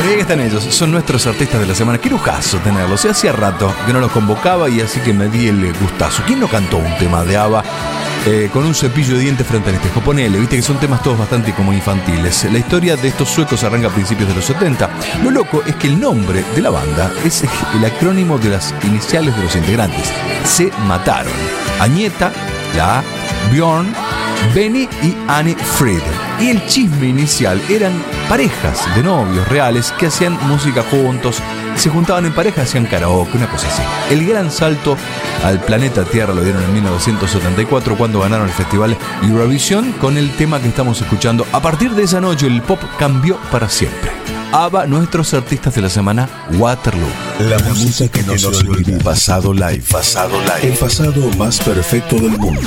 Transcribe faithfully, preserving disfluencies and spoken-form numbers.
Bueno, y ahí están ellos, son nuestros artistas de la semana. Qué lujazo tenerlos, y hacía rato que no los convocaba y así que me di el gustazo. ¿Quién no cantó un tema de ABBA eh, con un cepillo de dientes frente al espejo? Ponele, viste que son temas todos bastante como infantiles. La historia de estos suecos arranca a principios de los setenta. Lo loco es que el nombre de la banda es el acrónimo de las iniciales de los integrantes. Se mataron. Agneta, la A, Björn, Benny y Annie Frid. Y el chisme inicial eran parejas de novios reales que hacían música juntos, se juntaban en pareja, hacían karaoke, una cosa así. El gran salto al planeta Tierra lo dieron en mil novecientos setenta y cuatro cuando ganaron el festival Eurovisión con el tema que estamos escuchando. A partir de esa noche el pop cambió para siempre. ABBA, nuestros artistas de la semana, Waterloo. La música que no se olvida. Pasado live. Pasado live. El pasado más perfecto del mundo.